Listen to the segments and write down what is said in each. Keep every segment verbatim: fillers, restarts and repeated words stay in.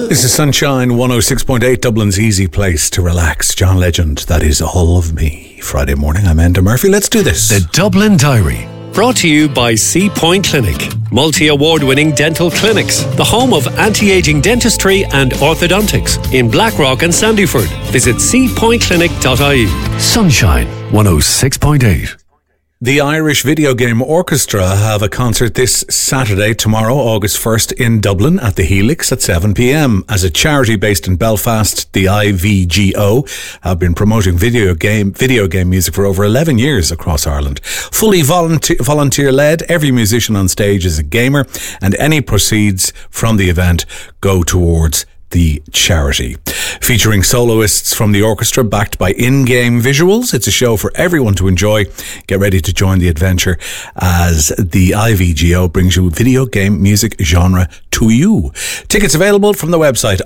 This is Sunshine one oh six point eight, Dublin's easy place to relax. John Legend, that is all of me. Friday morning, I'm Enda Murphy. Let's do this. The Dublin Diary. Brought to you by Sea Point Clinic, multi-award-winning dental clinics, the home of anti-aging dentistry and orthodontics in Blackrock and Sandyford. Visit sea point clinic dot I E. Sunshine one oh six point eight. The Irish Video Game Orchestra have a concert this Saturday, tomorrow, August first, in Dublin at the Helix at seven p.m. As a charity based in Belfast, the I V G O have been promoting video game video game music for over eleven years across Ireland. Fully volunteer, volunteer-led, every musician on stage is a gamer, and any proceeds from the event go towards the charity. Featuring soloists from the orchestra backed by in-game visuals, it's a show for everyone to enjoy. Get ready to join the adventure as the I V G O brings you video game music genre to you. Tickets available from the website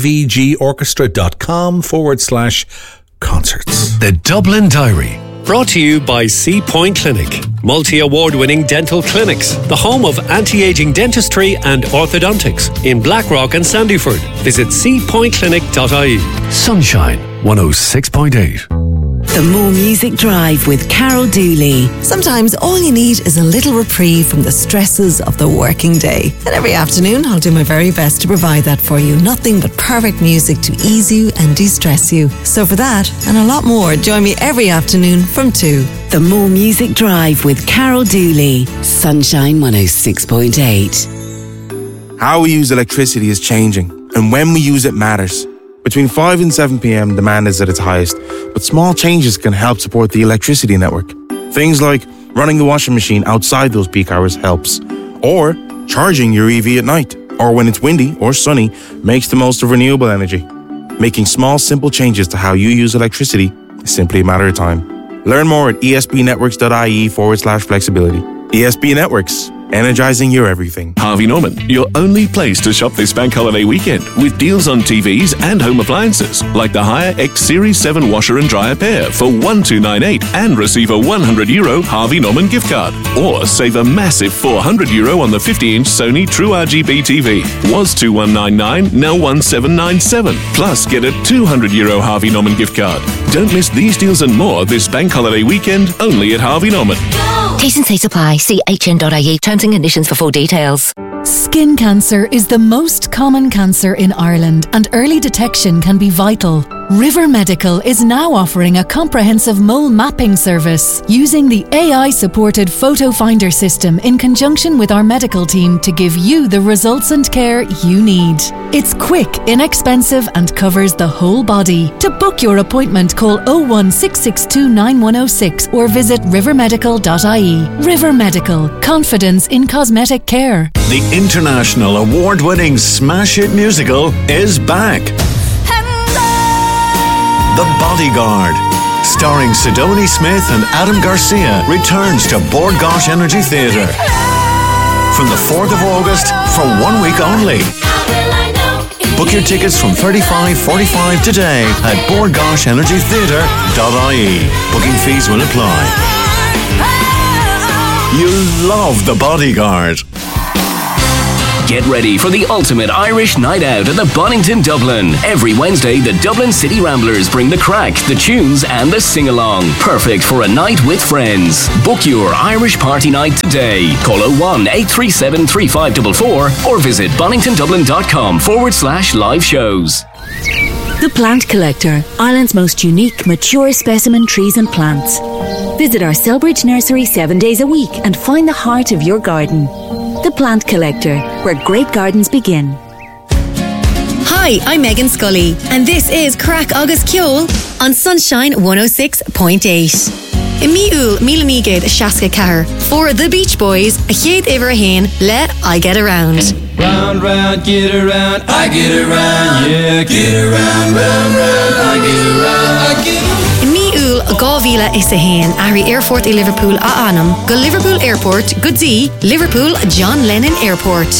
ivgorchestra.com forward slash concerts. The Dublin Diary. Brought to you by Sea Point Clinic, multi-award-winning dental clinics, the home of anti-aging dentistry and orthodontics in Blackrock and Sandyford. Visit sea point clinic dot I E. Sunshine one oh six point eight. The More Music Drive with Carol Dooley. Sometimes all you need is a little reprieve from the stresses of the working day. And every afternoon I'll do my very best to provide that for you. Nothing but perfect music to ease you and de-stress you. So for that and a lot more, join me every afternoon from two. The More Music Drive with Carol Dooley. Sunshine one oh six point eight. How we use electricity is changing, and when we use it matters. Between five and seven p.m, demand is at its highest, but small changes can help support the electricity network. Things like running the washing machine outside those peak hours helps, or charging your E V at night, or when it's windy or sunny, makes the most of renewable energy. Making small, simple changes to how you use electricity is simply a matter of time. Learn more at espnetworks.ie forward slash flexibility. E S B Networks. Energizing your everything. Harvey Norman, your only place to shop this bank holiday weekend with deals on T Vs and home appliances like the Haier X Series seven washer and dryer pair for one thousand two hundred ninety-eight and receive a one hundred euro Harvey Norman gift card. Or save a massive four hundred euro on the fifty inch Sony True R G B T V. Was two thousand one hundred ninety-nine, now one thousand seven hundred ninety-seven. Plus get a two hundred euro Harvey Norman gift card. Don't miss these deals and more this bank holiday weekend only at Harvey Norman. T's and C's apply. See h n dot I E. Terms and conditions for full details. Skin cancer is the most common cancer in Ireland, and early detection can be vital. River Medical is now offering a comprehensive mole mapping service using the A I-supported Photo Finder system in conjunction with our medical team to give you the results and care you need. It's quick, inexpensive, and covers the whole body. To book your appointment, call oh one six six two nine one oh six or visit river medical dot I E. River Medical. Confidence in cosmetic care. The international award-winning smash hit musical is back. The Bodyguard, starring Sidonie Smith and Adam Garcia, returns to Bord Gáis Energy Theatre from the fourth of August for one week only. Book your tickets from thirty-five forty-five today at bord gáis energy theatre dot I E. Booking fees will apply. You'll love The Bodyguard. Get ready for the ultimate Irish night out at the Bonington Dublin. Every Wednesday, the Dublin City Ramblers bring the crack, the tunes and the sing-along. Perfect for a night with friends. Book your Irish party night today. Call oh one eight three seven three five four four or visit boningtondublin.com forward slash live shows. The Plant Collector, Ireland's most unique, mature specimen trees and plants. Visit our Selbridge nursery seven days a week and find the heart of your garden. The Plant Collector, where great gardens begin. Hi, I'm Megan Scully, and this is Crack Agus Ceol on Sunshine one oh six point eight. I miúil míle mígéad a seasca cahar for the Beach Boys, a chéad iver a hain, le I Get Around. Round, round, get around, I get around, yeah, get around, round, round, I get around, I get around. Miúil a gávíle is a hain, Ari Airport i Liverpool a anam, go Liverpool Airport, go dí, Liverpool John Lennon Airport.